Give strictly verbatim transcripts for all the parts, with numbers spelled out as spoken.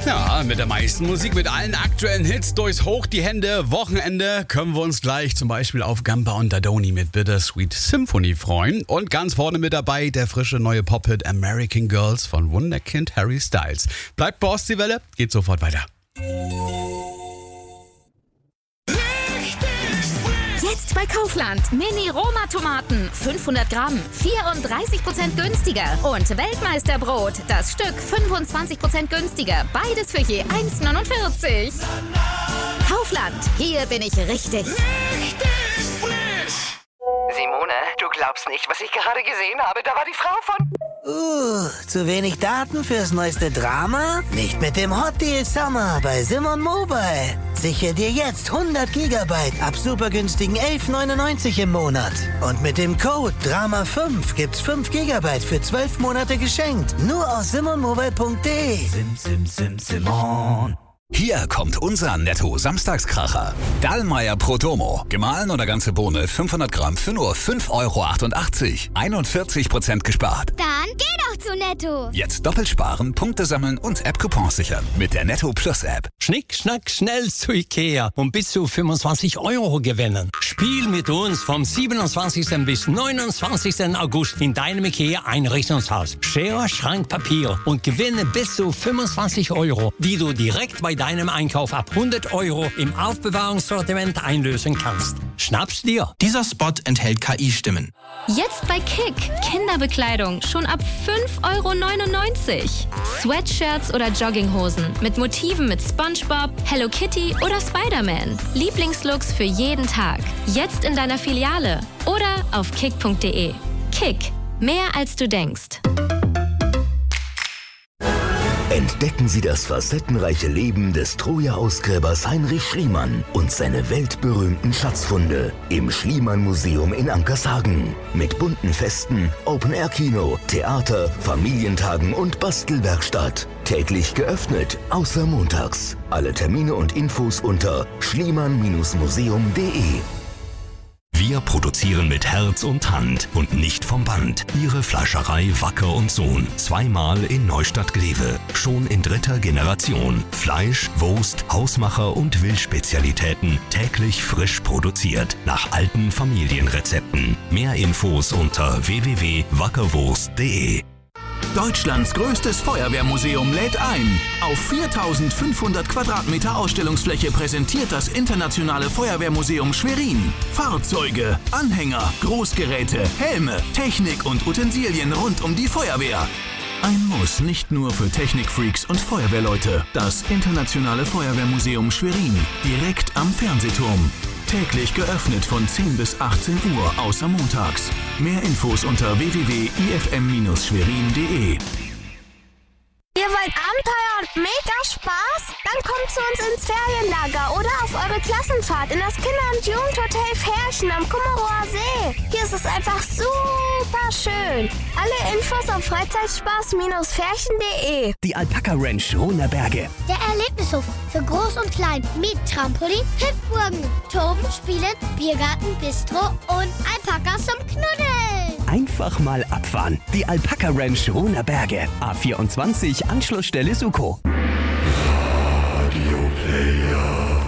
Ja, mit der meisten Musik, mit allen aktuellen Hits durchs Hoch die Hände. Wochenende können wir uns gleich zum Beispiel auf Gamba und Dadoni mit Bittersweet Symphony freuen. Und ganz vorne mit dabei der frische neue Pop-Hit American Girls von Wunderkind Harry Styles. Bleibt bei Ostseewelle, geht sofort weiter. Jetzt bei Kaufland. Mini-Roma-Tomaten. fünfhundert Gramm. vierunddreißig Prozent günstiger. Und Weltmeisterbrot. Das Stück fünfundzwanzig Prozent günstiger. Beides für je eins neunundvierzig. Kaufland. Hier bin ich richtig. Richtig frisch. Simone, du glaubst nicht, was ich gerade gesehen habe. Da war die Frau von... Uh, zu wenig Daten fürs neueste Drama? Nicht mit dem Hot Deal Summer bei Simon Mobile. Sichere dir jetzt hundert Gigabyte ab super günstigen elf neunundneunzig im Monat. Und mit dem Code Drama fünf gibt's fünf Gigabyte für zwölf Monate geschenkt. Nur aus simonmobile punkt de. Sim, sim, sim, Simon. Hier kommt unser Netto-Samstagskracher. Dallmayr Prodomo. Gemahlen oder ganze Bohne fünfhundert Gramm für nur fünf Euro achtundachtzig. einundvierzig Prozent gespart. Dann geh doch zu Netto. Jetzt doppelt sparen, Punkte sammeln und App-Coupons sichern. Mit der Netto Plus App. Schnick, schnack, schnell zu Ikea und bis zu fünfundzwanzig Euro gewinnen. Spiel mit uns vom siebenundzwanzigsten bis neunundzwanzigsten August in deinem Ikea Einrichtungshaus. Schere, Schrank, Papier und gewinne bis zu fünfundzwanzig Euro, die du direkt bei deinem Einkauf ab hundert Euro im Aufbewahrungssortiment einlösen kannst. Schnapp's dir. Dieser Spot enthält K I-Stimmen. Jetzt bei Kick. Kinderbekleidung schon ab fünf Euro neunundneunzig. Sweatshirts oder Jogginghosen mit Motiven mit SpongeBob, Hello Kitty oder Spider-Man. Lieblingslooks für jeden Tag. Jetzt in deiner Filiale oder auf kick punkt de. Kick. Mehr als du denkst. Entdecken Sie das facettenreiche Leben des Troja-Ausgräbers Heinrich Schliemann und seine weltberühmten Schatzfunde im Schliemann-Museum in Ankershagen. Mit bunten Festen, Open-Air-Kino, Theater, Familientagen und Bastelwerkstatt. Täglich geöffnet, außer montags. Alle Termine und Infos unter schliemann museum punkt de. Wir produzieren mit Herz und Hand und nicht vom Band. Ihre Fleischerei Wacker und Sohn. Zweimal in Neustadt-Glewe. Schon in dritter Generation. Fleisch, Wurst, Hausmacher und Wildspezialitäten. Täglich frisch produziert. Nach alten Familienrezepten. Mehr Infos unter w w w punkt wackerwurst punkt de. Deutschlands größtes Feuerwehrmuseum lädt ein. Auf viertausendfünfhundert Quadratmeter Ausstellungsfläche präsentiert das Internationale Feuerwehrmuseum Schwerin Fahrzeuge, Anhänger, Großgeräte, Helme, Technik und Utensilien rund um die Feuerwehr. Ein Muss nicht nur für Technikfreaks und Feuerwehrleute. Das Internationale Feuerwehrmuseum Schwerin, direkt am Fernsehturm. Täglich geöffnet von zehn bis achtzehn Uhr, außer montags. Mehr Infos unter w w w punkt i f m schwerin punkt de. Ihr wollt Abenteuer und mega Spaß? Dann kommt zu uns ins Ferienlager oder auf eure Klassenfahrt in das Kinder- und Jugendhotel Färchen am Kummerower See. Hier ist es einfach super schön. Alle Infos auf Freizeitspaß Färchen punkt de. Die Alpaka Ranch Runerberge. Der Erlebnishof für Groß und Klein mit Trampolin, Hüpfburgen, Toben, Spielen, Biergarten, Bistro und Alpakas zum Knuddeln. Einfach mal abfahren. Die Alpaka Ranch Runerberge. A vierundzwanzig, Anschlussstelle Suko. Radio Player.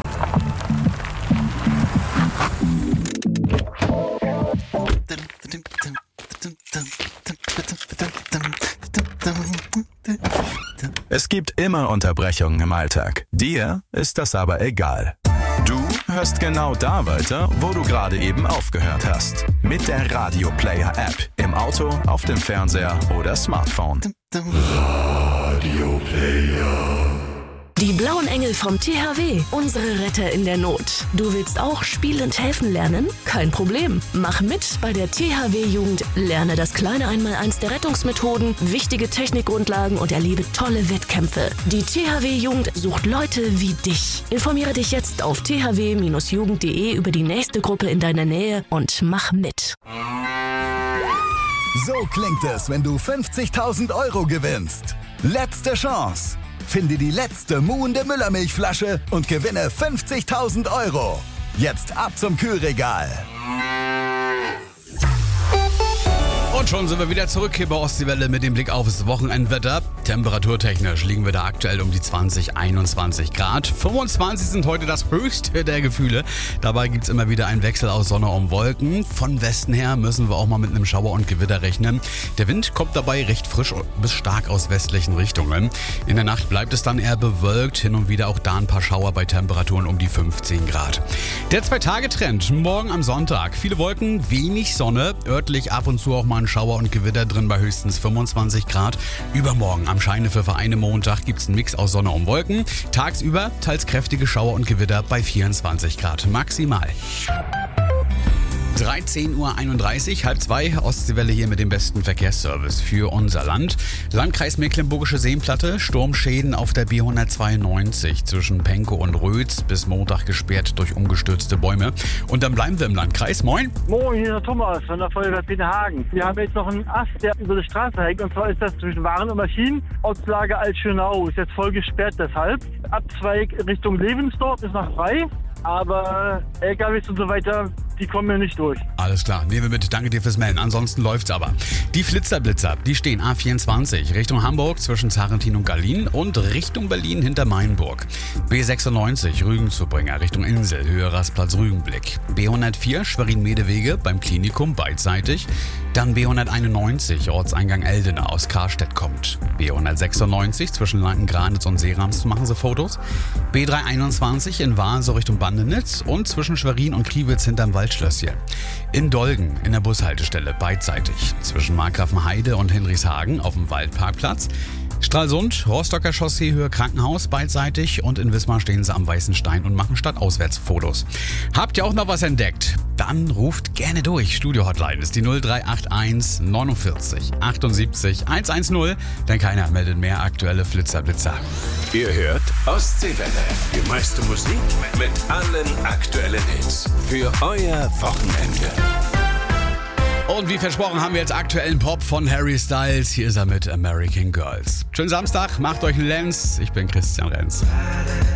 Es gibt immer Unterbrechungen im Alltag. Dir ist das aber egal. Du hörst genau da weiter, wo du gerade eben aufgehört hast. Mit der Radio Player App. Im Auto, auf dem Fernseher oder Smartphone. Radio Player. Die blauen Engel vom T H W, unsere Retter in der Not. Du willst auch spielend helfen lernen? Kein Problem. Mach mit bei der T H W-Jugend. Lerne das kleine Einmaleins der Rettungsmethoden, wichtige Technikgrundlagen und erlebe tolle Wettkämpfe. Die T H W-Jugend sucht Leute wie dich. Informiere dich jetzt auf t h w Bindestrich jugend punkt de über die nächste Gruppe in deiner Nähe und mach mit. So klingt es, wenn du fünfzigtausend Euro gewinnst. Letzte Chance. Finde die letzte muhende Müllermilchflasche und gewinne fünfzigtausend Euro. Jetzt ab zum Kühlregal. Und schon sind wir wieder zurück hier bei Ostseewelle mit dem Blick aufs Wochenendwetter. Temperaturtechnisch liegen wir da aktuell um die zwanzig, einundzwanzig Grad. fünfundzwanzig sind heute das höchste der Gefühle. Dabei gibt es immer wieder einen Wechsel aus Sonne und Wolken. Von Westen her müssen wir auch mal mit einem Schauer und Gewitter rechnen. Der Wind kommt dabei recht frisch bis stark aus westlichen Richtungen. In der Nacht bleibt es dann eher bewölkt, hin und wieder auch da ein paar Schauer bei Temperaturen um die fünfzehn Grad. Der Zwei-Tage-Trend, morgen am Sonntag. Viele Wolken, wenig Sonne, örtlich ab und zu auch mal ein Schauer und Gewitter drin bei höchstens fünfundzwanzig Grad. Übermorgen am Scheinepfiffer einen Montag gibt es einen Mix aus Sonne und Wolken. Tagsüber teils kräftige Schauer und Gewitter bei vierundzwanzig Grad maximal. dreizehn Uhr einunddreißig, halb zwei, Ostseewelle hier mit dem besten Verkehrsservice für unser Land. Landkreis Mecklenburgische Seenplatte, Sturmschäden auf der B hundertzweiundneunzig zwischen Penkow und Rötz bis Montag gesperrt durch umgestürzte Bäume. Und dann bleiben wir im Landkreis. Moin. Moin, hier ist der Thomas von der Feuerwehr Peterhagen. Wir haben jetzt noch einen Ast, der über die Straße hängt. Und zwar ist das zwischen Waren und Maschinen. Ortslage Altschönau ist jetzt voll gesperrt deshalb. Abzweig Richtung Levensdorf ist noch frei. Aber L K Ws und so weiter, die kommen ja nicht durch. Alles klar, nehmen wir mit. Danke dir fürs Melden. Ansonsten läuft's aber. Die Flitzerblitzer, die stehen A vierundzwanzig Richtung Hamburg zwischen Zarentin und Gallien und Richtung Berlin hinter Mainburg. B sechsundneunzig Rügenzubringer Richtung Insel, Höhe Rastplatz Rügenblick. B hundertvier Schwerin-Medewege beim Klinikum beidseitig. Dann B hunderteinundneunzig Ortseingang Eldena aus Karstedt kommt. B hundertsechsundneunzig zwischen Lanken-Granitz und Seerams machen sie Fotos. B dreihunderteinundzwanzig in Wahnsee Richtung Bandenitz und zwischen Schwerin und Kriwitz hinterm Waldschlösschen. In Dolgen in der Bushaltestelle beidseitig zwischen Markgrafenheide und Hinrichshagen auf dem Waldparkplatz. Stralsund, Rostocker Chaussee, Höhe Krankenhaus beidseitig und in Wismar stehen sie am Weißen Stein und machen Stadtauswärtsfotos. Habt ihr auch noch was entdeckt? Dann ruft gerne durch. Studio-Hotline ist die null drei acht eins neunundvierzig achtundsiebzig hundertzehn, denn keiner meldet mehr aktuelle Flitzerblitzer. Ihr hört Ostseewelle, die meiste Musik mit allen aktuellen Hits für euer Wochenende. Und wie versprochen haben wir jetzt aktuellen Pop von Harry Styles. Hier ist er mit American Girls. Schönen Samstag, macht euch einen Lenz. Ich bin Christian Renz.